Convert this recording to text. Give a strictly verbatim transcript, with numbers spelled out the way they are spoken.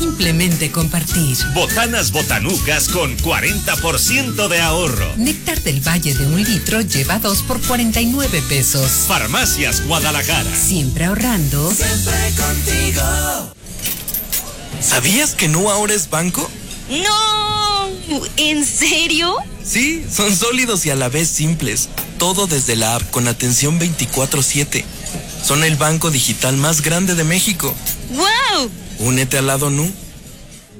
simplemente compartir. Botanas botanucas con cuarenta por ciento de ahorro. Néctar del Valle de un litro lleva dos por cuarenta y nueve pesos. Farmacias Guadalajara. Siempre ahorrando. Siempre contigo. ¿Sabías que Nu ahora es banco? ¡No! ¿En serio? Sí, son sólidos y a la vez simples. Todo desde la app con atención veinticuatro siete. Son el banco digital más grande de México. ¡Wow! Únete al lado Nu.